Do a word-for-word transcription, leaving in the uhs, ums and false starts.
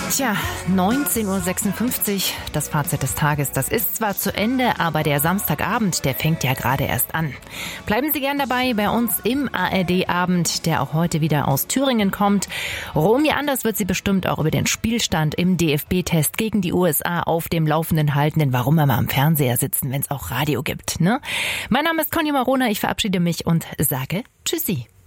Tja, neunzehn Uhr sechsundfünfzig, das Fazit des Tages. Das ist zwar zu Ende, aber der Samstagabend, der fängt ja gerade erst an. Bleiben Sie gern dabei bei uns im A R D-Abend, der auch heute wieder aus Thüringen kommt. Romy Anders wird Sie bestimmt auch über den Spielstand im D F B-Test gegen die U S A auf dem Laufenden halten, denn warum immer am Fernseher sitzen, wenn es auch Radio gibt, ne? Mein Name ist Conny Marona, ich verabschiede mich und sage Tschüssi.